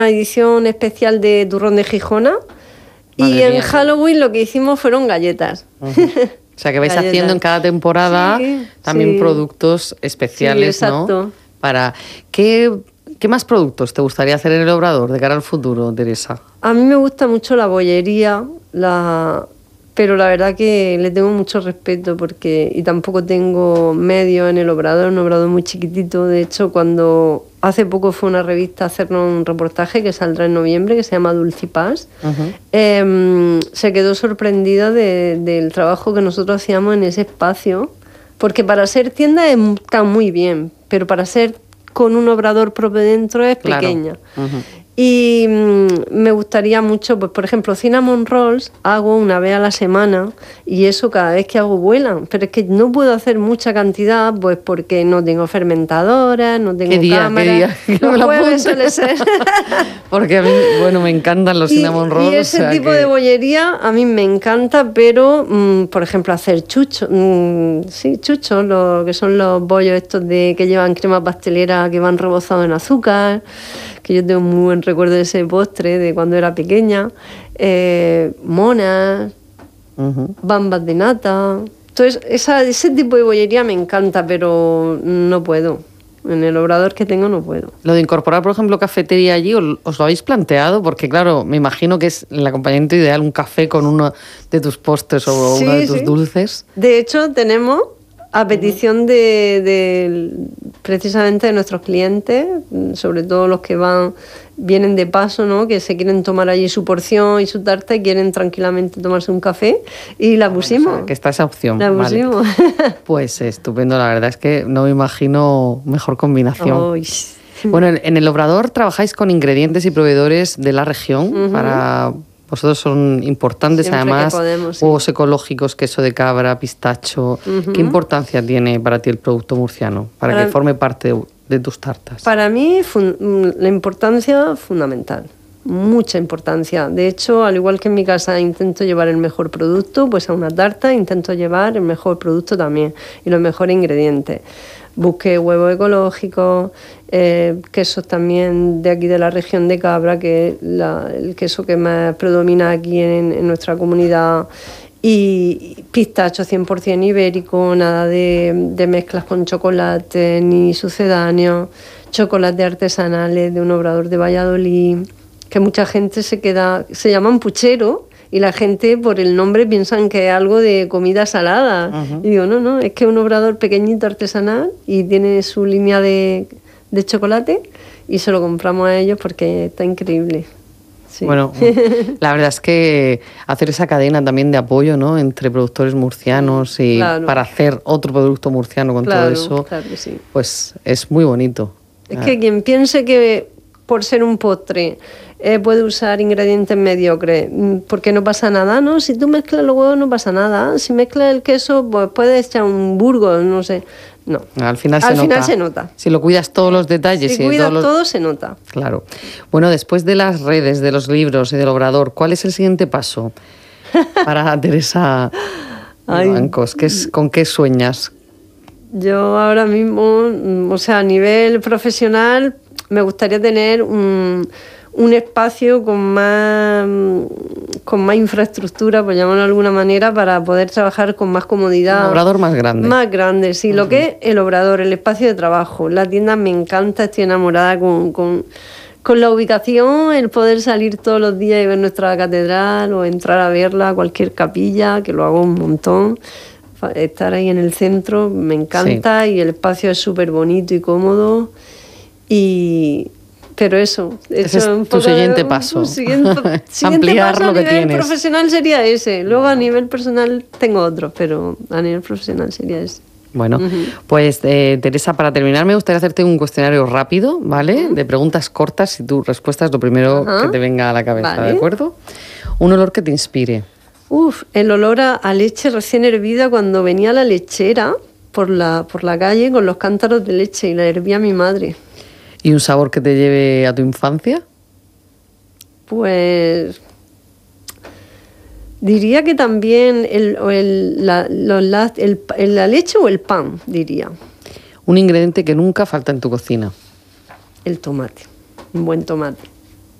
edición especial de turrón de Gijona. Madre y en mía. Halloween lo que hicimos fueron galletas. Uh-huh. O sea, que vais Galletas. haciendo en cada temporada también productos especiales, sí, exacto. ¿no? Para ¿Qué más productos te gustaría hacer en el Obrador de cara al futuro, Teresa? A mí me gusta mucho la bollería, pero la verdad que le tengo mucho respeto y tampoco tengo medios en el Obrador, un Obrador muy chiquitito. De hecho, cuando hace poco fue una revista a hacernos un reportaje que saldrá en noviembre, que se llama Dulcipás, se quedó sorprendida del trabajo que nosotros hacíamos en ese espacio, porque para ser tienda está muy bien, pero para ser con un obrador propio dentro es pequeña. Uh-huh. Y me gustaría mucho, pues por ejemplo, cinnamon rolls hago una vez a la semana y eso cada vez que hago vuelan, pero es que no puedo hacer mucha cantidad pues porque no tengo fermentadoras, no tengo cámaras. ¿Qué día? Los jueves suele ser. Porque a mí, me encantan los cinnamon rolls. Y ese tipo de bollería a mí me encanta, pero por ejemplo hacer chuchos, chuchos, lo que son los bollos estos que llevan crema pastelera que van rebozados en azúcar, que yo tengo muy buen recuerdo de ese postre de cuando era pequeña, monas, bambas de nata. Entonces ese tipo de bollería me encanta, pero no puedo. En el obrador que tengo no puedo. Lo de incorporar, por ejemplo, cafetería allí, ¿os lo habéis planteado? Porque claro, me imagino que es el acompañamiento ideal un café con uno de tus postres o uno de tus dulces. De hecho, tenemos a petición precisamente de nuestros clientes, sobre todo los que vienen de paso, ¿no? Que se quieren tomar allí su porción y su tarta y quieren tranquilamente tomarse un café, y la pusimos. O sea, que está esa opción. La pusimos. Vale. Pues estupendo, la verdad es que no me imagino mejor combinación. Oh, bueno, en el Obrador trabajáis con ingredientes y proveedores de la región para... Vosotros son importantes, siempre además, huevos ecológicos, queso de cabra, pistacho. ¿Qué importancia tiene para ti el producto murciano para que forme parte de tus tartas? Para mí, la importancia fundamental, mucha importancia. De hecho, al igual que en mi casa intento llevar el mejor producto, pues a una tarta intento llevar el mejor producto también y los mejores ingredientes. Busqué huevos ecológicos, quesos también de aquí de la región de Cabra, que es el queso que más predomina aquí en nuestra comunidad, y pistacho 100% ibérico, nada de mezclas con chocolate ni sucedáneos, chocolates artesanales de un obrador de Valladolid, que mucha gente se llaman puchero, y la gente por el nombre piensan que es algo de comida salada. Y digo, no, es que es un obrador pequeñito artesanal y tiene su línea de chocolate, y se lo compramos a ellos porque está increíble. Sí. Bueno, la verdad es que hacer esa cadena también de apoyo, ¿no?, entre productores murcianos y para hacer otro producto murciano con todo eso, claro que sí. Pues es muy bonito. Es que quien piense que por ser un postre puede usar ingredientes mediocres, porque no pasa nada, ¿no? Si tú mezclas los huevos no pasa nada. Si mezclas el queso, pues puedes echar un Burgos, no sé. No. Al final se nota. Si lo cuidas todos los detalles. Si cuidas todo, se nota. Claro. Bueno, después de las redes, de los libros y del Obrador, ¿cuál es el siguiente paso para Teresa Bancos? ¿Con qué sueñas? Yo ahora mismo, o sea, a nivel profesional, me gustaría tener un espacio con más infraestructura, por llamarlo de alguna manera, para poder trabajar con más comodidad. Un obrador más grande. Más grande, sí. Lo que es el obrador, el espacio de trabajo. La tienda me encanta, estoy enamorada con la ubicación, el poder salir todos los días y ver nuestra catedral o entrar a verla, cualquier capilla, que lo hago un montón. Estar ahí en el centro me encanta, y el espacio es súper bonito y cómodo. Pero ese es tu siguiente paso. Siguiente Ampliar paso lo que tienes. A nivel profesional sería ese. Luego a nivel personal tengo otros, pero a nivel profesional sería ese. Bueno, pues Teresa, para terminar me gustaría hacerte un cuestionario rápido, ¿vale? De preguntas cortas y tu respuesta es lo primero que te venga a la cabeza, ¿de acuerdo? Un olor que te inspire. El olor a leche recién hervida cuando venía la lechera por la calle con los cántaros de leche y la hervía mi madre. ¿Y un sabor que te lleve a tu infancia? Pues diría que también la leche o el pan, diría. Un ingrediente que nunca falta en tu cocina. El tomate, un buen tomate.